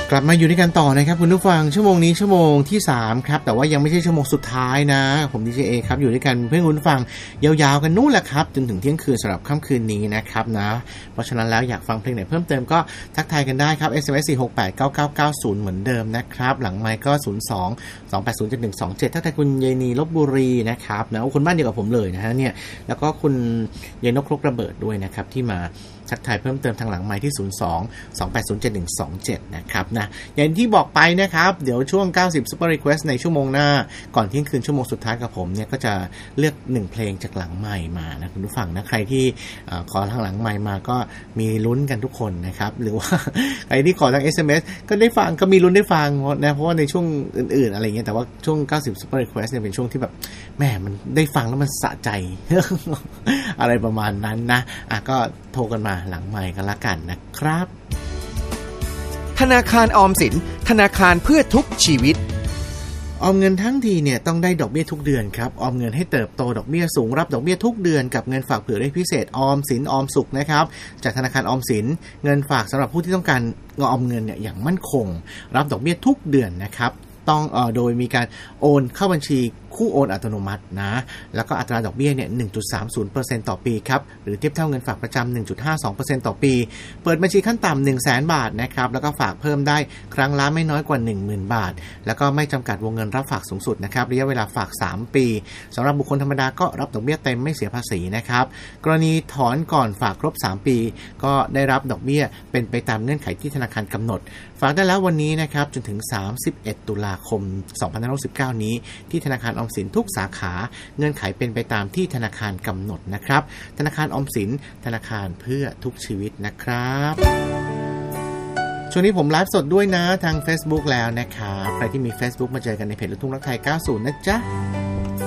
กลับมาอยู่ด้วยกันต่อนะครับคุณผู้ฟังชั่วโมงนี้ชั่วโมงที่3ครับแต่ว่ายังไม่ใช่ชั่วโมงสุดท้ายนะผมดีเจเอครับอยู่ด้วยกันเพื่อนคุณผู้ฟังยาวๆกันนู่นแหละครับจนถึงเที่ยงคืนสำหรับค่ำคืนนี้นะครับนะเพราะฉะนั้นแล้วอยากฟังเพลงไหนเพิ่มเติมก็ทักทายกันได้ครับ SMS 4689990เหมือนเดิมนะครับหลังไมค์ก็02-2807127ถ้าแต่คุณเยนีลพบุรีนะครับนะคนบ้านเดียวกับผมเลยนะฮะเนี่ยแล้วก็คุณเยนกครกระเบิดด้วยนะครับที่มาทักทายเพิ่มเติมทางหลังไมค์ที่02-2807127นะครับนะอย่างที่บอกไปนะครับเดี๋ยวช่วง90 Super Request ในชั่วโมงหน้าก่อนเที่ยงคืนชั่วโมงสุดท้ายกับผมเนี่ยก็จะเลือก1เพลงจากหลังไมค์มานะคุณผู้ฟังนะใครที่ขอทางหลังไมค์มาก็มีลุ้นกันทุกคนนะครับหรือว่าใครที่ขอทาง SMS ก็ได้ฟังก็มีลุ้นได้ฟังนะเพราะว่าในช่วงอื่นๆอะไรเงี้ยแต่ว่าช่วง90 Super Request เนี่ยเป็นช่วงที่แบบแหมมันได้ฟังแล้วมันสะใจ อะไรประมาณนั้นนะก็โทรกันมาหลังไมค์กันละกันนะครับธนาคารออมสินธนาคารเพื่อทุกชีวิตออมเงินทั้งทีเนี่ยต้องได้ดอกเบี้ยทุกเดือนครับออมเงินให้เติบโตดอกเบี้ยสูงรับดอกเบี้ยทุกเดือนกับเงินฝากเผื่อได้พิเศษออมสินออมสุขนะครับจากธนาคารออมสินเงินฝากสำหรับผู้ที่ต้องการออมเงินเนี่ยอย่างมั่นคงรับดอกเบี้ยทุกเดือนนะครับต้องโดยมีการโอนเข้าบัญชีคู่โอนอัตโนมัตินะแล้วก็อัตราดอกเบี้ยเนี่ย 1.30% ต่อปีครับหรือเทียบเท่าเงินฝากประจำ 1.52% ต่อปีเปิดบัญชีขั้นต่ำ 100,000 บาทนะครับแล้วก็ฝากเพิ่มได้ครั้งละไม่น้อยกว่า 10,000 บาทแล้วก็ไม่จำกัดวงเงินรับฝากสูงสุดนะครับระยะเวลาฝาก3ปีสำหรับบุคคลธรรมดาก็รับดอกเบี้ยเต็มไม่เสียภาษีนะครับกรณีถอนก่อนฝากครบ3ปีก็ได้รับดอกเบี้ยเป็นไปตามเงื่อนไขที่ธนาคารกำหนดฝากได้แล้ววันนี้นะครับจนถึง31ตุลาคม2569นี้ที่ธนาคารออมสินทุกสาขาเงื่อนไขเป็นไปตามที่ธนาคารกำหนดนะครับธนาคารออมสินธนาคารเพื่อทุกชีวิตนะครับช่วงนี้ผมไลฟ์สดด้วยนะทาง Facebook แล้วนะครับใครที่มี Facebook มาเจอกันในเพจลูกทุ่งรักไทย90นะจ๊ะ